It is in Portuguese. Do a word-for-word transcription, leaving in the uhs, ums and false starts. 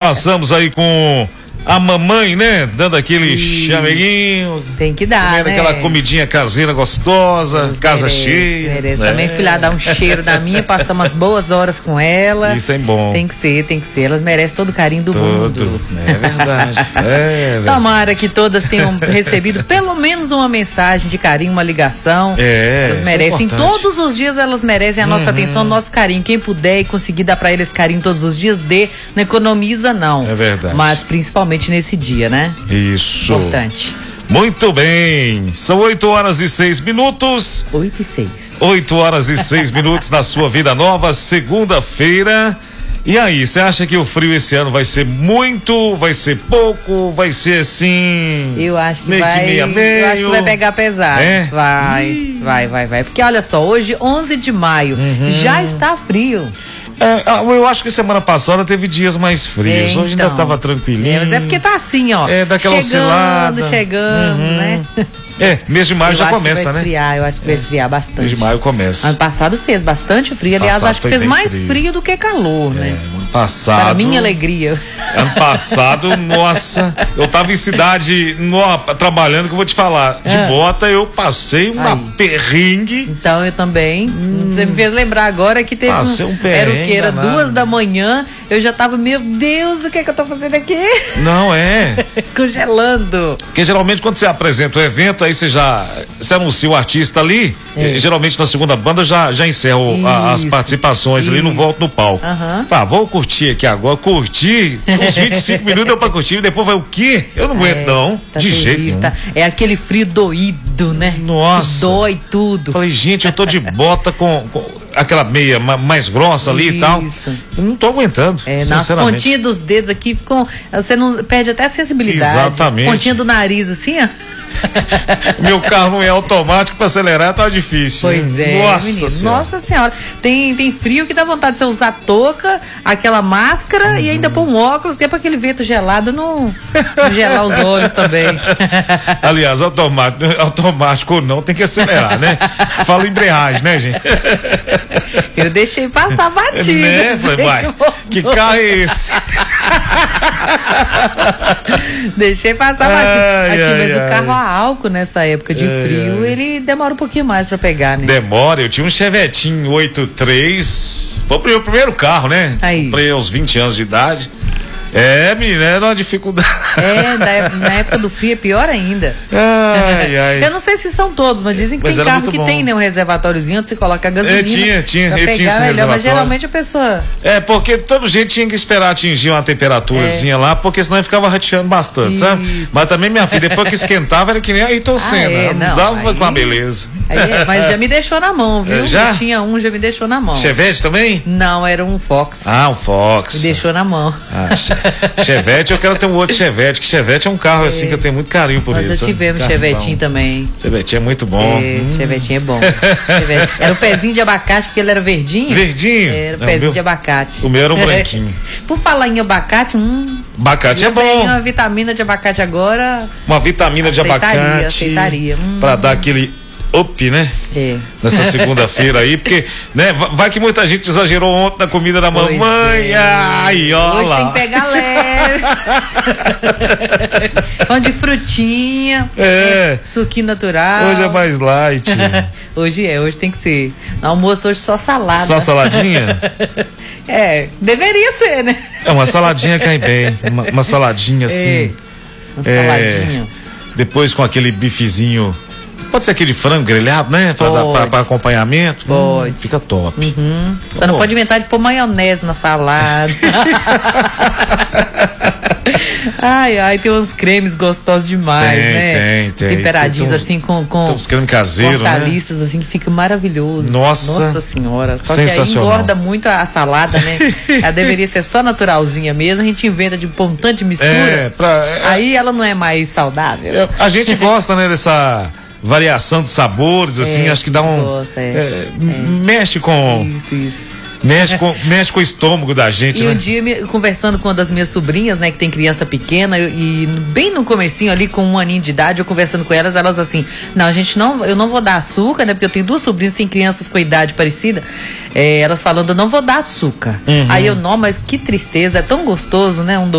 Passamos aí com a mamãe, né? Dando aquele e... chameguinho. Tem que dar, comendo né? aquela comidinha caseira gostosa, Deus casa merece, cheia. Merece. Né? Também filha dá um cheiro da minha, passar umas boas horas com ela. Isso é bom. Tem que ser, tem que ser. Elas merecem todo o carinho do todo. mundo. É verdade. É verdade. Tomara que todas tenham recebido pelo menos uma mensagem de carinho, uma ligação. É, elas merecem. É todos os dias elas merecem a nossa uhum. atenção, o nosso carinho. Quem puder e conseguir dar pra eles carinho todos os dias, dê. Não economiza, não. É verdade. Mas principalmente nesse dia, né? Isso. Importante. Muito bem. São oito horas e seis minutos. Oito e seis. Oito horas e seis minutos na sua vida nova, segunda-feira. E aí, você acha que o frio esse ano vai ser muito, vai ser pouco, vai ser assim? Eu acho que meio vai. Que meia, meio. Eu acho que vai pegar pesado. É? Vai, Ih. vai, vai, vai. Porque olha só, hoje, onze de maio, uhum. já está frio. É, eu acho que semana passada teve dias mais frios. É, então, hoje ainda tava tranquilinho. É, mas é porque tá assim, ó. É, daquela chegando, oscilada. Chegando, uhum. né? É, mês de maio eu já acho começa, que vai né? Esfriar, eu acho que vai esfriar bastante. Mês de maio começa. Ano passado fez bastante frio. Aliás, passado acho que fez mais frio. frio do que calor, é, né? Ano passado. Para minha alegria. Ano passado, nossa, eu tava em cidade no, trabalhando, que eu vou te falar. De é. bota, eu passei uma Aí. perrengue. Então eu também. Hum. Você me fez lembrar agora que teve. Passei um perrengue. Era o que? Era danado. duas da manhã. Eu já tava, meu Deus, o que é que eu tô fazendo aqui? Não é. Congelando. Porque geralmente quando você apresenta o evento, aí você já. Você anuncia o artista ali. É. Geralmente na segunda banda já, já encerro isso, a, as participações isso. ali, não volto no palco. Uhum. Ah, vou curtir aqui agora. Curtir. Uns vinte e cinco minutos deu pra curtir. E depois vai o quê? Eu não aguento, é, não. Tá de terrível, jeito nenhum. Tá. É aquele frio doído, né? Nossa. Que dói tudo. Falei, gente, eu tô de bota com, com aquela meia mais grossa ali isso. e tal. Eu não tô aguentando. É, nas pontinhas dos dedos aqui ficam. Você não perde até a sensibilidade. Exatamente. Pontinha do nariz, assim, ó. Meu carro não é automático, pra acelerar tá difícil. Pois é, Nossa menino. senhora. Nossa senhora. Tem, tem frio que dá vontade de você usar touca, aquela máscara uhum. e ainda pôr um óculos, que é pra aquele vento gelado não, não gelar os olhos também. Aliás, automático, automático ou não, tem que acelerar, né? Fala embreagem, né, gente? Eu deixei passar a batida. Né? Vai. Que carro é esse? Deixei passar a batida. Ai, Aqui, ai, mas ai. o carro a álcool nessa época de ai, frio, ai. ele demora um pouquinho mais pra pegar, né? Demora, eu tinha um Chevetinho oito três. Foi o meu primeiro carro, né? Aí. Comprei aos vinte anos de idade. É, menina, era uma dificuldade. É, na, na época do frio é pior ainda. Ai, ai. Eu não sei se são todos, mas dizem que mas tem carro que bom. tem, né, um reservatóriozinho onde você coloca a gasolina. É, tinha, tinha, pra eu pegar tinha esse melhor, mas geralmente a pessoa... É, porque todo jeito tinha que esperar atingir uma temperaturazinha é. lá, porque senão ficava rateando bastante, Isso. sabe? Mas também, minha filha, depois que esquentava, era que nem a Ayrton Senna. Ah, é, não, não dava aí, com uma beleza. Aí, mas já me deixou na mão, viu? Já? Eu tinha um, já me deixou na mão. Chevette também? Não, era um Fox. Ah, um Fox. Me deixou na mão. Ah, Chevette. Eu quero ter um outro Chevette, que Chevette é um carro é. assim que eu tenho muito carinho por Nós isso. Nós tivemos Chevetinho também. Chevetinho é muito bom. É, hum. Chevetinho é bom. Chevette. Era um pezinho de abacate, porque ele era verdinho. Verdinho? Era um pezinho meu, de abacate. O meu era um branquinho. Por falar em abacate, hum. Abacate é bom. Tem uma vitamina de abacate agora. Uma vitamina aceitaria, de abacate. Aceitaria. Hum. Pra dar aquele up, né? É. Nessa segunda-feira aí, porque, né? Vai que muita gente exagerou ontem na comida da pois mamãe. É. Ai, ó Hoje lá. tem que pegar leve. Pão de frutinha. É. Né? Suquinho natural. Hoje é mais light. Hoje é, hoje tem que ser. No almoço hoje só salada. Só saladinha? É, deveria ser, né? É, uma saladinha cai bem. Uma, uma saladinha assim. É. Uma é, saladinha. Depois com aquele bifezinho. Pode ser aquele frango grelhado, né? Pra, dar, pra, pra acompanhamento. Pode. Hum, fica top. Uhum. Você não pode inventar de pôr maionese na salada. Ai, ai, tem uns cremes gostosos demais, tem, né? Tem, tem. Temperadinhos assim com, com tem uns cremes caseiros, hortaliças, né? Assim, que fica maravilhoso. Nossa. Nossa senhora. Só que aí engorda muito a, a salada, né? Ela deveria ser só naturalzinha mesmo. A gente inventa de pôr um tanto de mistura. É, pra, é, aí ela não é mais saudável. É, a gente gosta, né, dessa variação de sabores, assim, é, acho que dá um. Gosta, é. É, mexe com. Isso, isso. Mexe com, mexe com o estômago da gente, e né? um dia, me, conversando com uma das minhas sobrinhas, né, que tem criança pequena, eu, e bem no comecinho ali, com um aninho de idade, eu conversando com elas, elas assim, não, a gente não, eu não vou dar açúcar, né, porque eu tenho duas sobrinhas que têm crianças com idade parecida, é, elas falando, eu não vou dar açúcar. Uhum. Aí eu, não, mas que tristeza, é tão gostoso, né, um